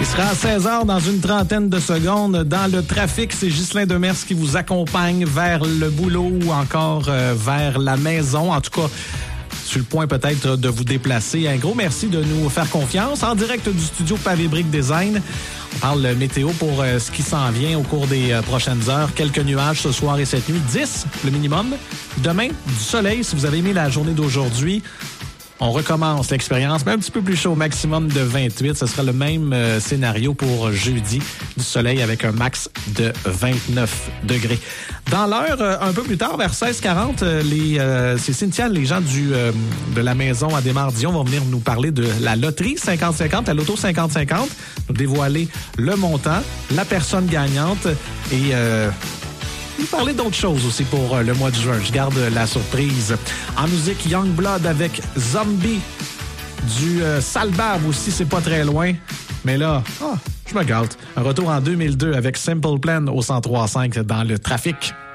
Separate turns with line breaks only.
Il sera à 16h dans une trentaine de secondes. Dans le trafic, c'est Ghislain Demers qui vous accompagne vers le boulot ou encore vers la maison. En tout cas, sur le point peut-être de vous déplacer. Un gros merci de nous faire confiance. En direct du studio Pavé Brick Design. On parle météo pour ce qui s'en vient au cours des prochaines heures. Quelques nuages ce soir et cette nuit. 10, le minimum. Demain, du soleil. Si vous avez aimé la journée d'aujourd'hui, on recommence l'expérience, mais un petit peu plus chaud, maximum de 28. Ce sera le même scénario pour jeudi. Du soleil avec un max de 29 degrés. Dans l'heure, un peu plus tard, vers 16h40, c'est Cynthia, les gens de la maison à Desmardions vont venir nous parler de la loterie 50-50, la loto 50-50, nous dévoiler le montant, la personne gagnante et... nous parler d'autres choses aussi pour le mois de juin. Je garde la surprise. En musique, Youngblood avec Zombie. Du Salbab aussi, c'est pas très loin. Mais là, je me gâte. Un retour en 2002 avec Simple Plan au 103.5 dans le trafic.